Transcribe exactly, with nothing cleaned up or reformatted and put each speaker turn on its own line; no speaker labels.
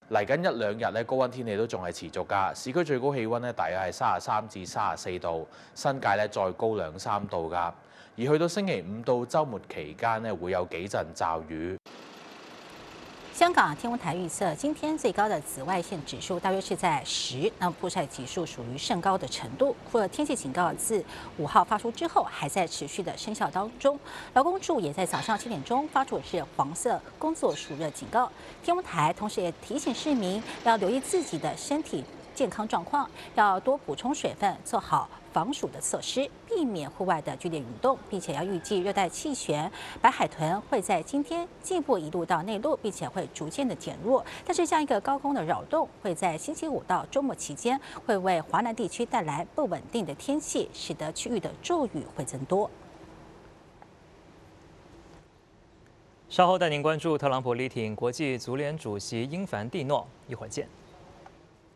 嚟緊一兩日咧，高溫天氣都仲係持續㗎。市區最高氣温咧，大約係三十三至三十四度，新界咧再高兩三度㗎。而去到星期五到週末期間咧，會有幾陣驟雨。
香港天文台预测，今天最高的紫外线指数大约是在十，那么曝晒级数属于甚高的程度。除了天气警告自五号发出之后，还在持续的生效当中。劳工处也在早上七点钟发出的是黄色工作暑热警告。天文台同时也提醒市民要留意自己的身体健康状况，要多补充水分，做好防暑的措施，避免户外的剧烈运动，并且要预计热带气旋白海豚会在今天进一步移入到内陆，并且会逐渐的减弱。但是，这样一个高空的扰动会在星期五到周末期间，会为华南地区带来不稳定的天气，使得区域的骤雨会增多。
稍后带您关注特朗普力挺国际足联主席英凡蒂诺，一会儿见。